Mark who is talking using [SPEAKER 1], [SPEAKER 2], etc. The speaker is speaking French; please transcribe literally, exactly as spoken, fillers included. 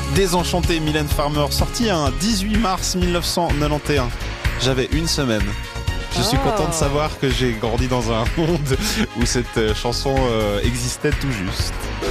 [SPEAKER 1] Désenchanté, Mylène Farmer, sorti un dix-huit mars mille neuf cent quatre-vingt-onze. J'avais une semaine. Je suis
[SPEAKER 2] Oh.
[SPEAKER 1] content de savoir que j'ai grandi dans un monde où cette chanson euh, existait tout juste.